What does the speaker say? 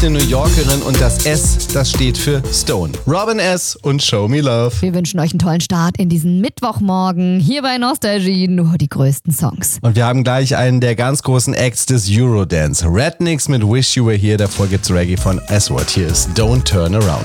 eine New Yorkerin und das S, das steht für Stone. Robin S. und Show Me Love. Wir wünschen euch einen tollen Start in diesen Mittwochmorgen. Hier bei Nostalgie nur die größten Songs. Und wir haben gleich einen der ganz großen Acts des Eurodance. Rednecks mit Wish You Were Here. Davor gibt's Reggae von S-Word. Hier ist Don't Turn Around.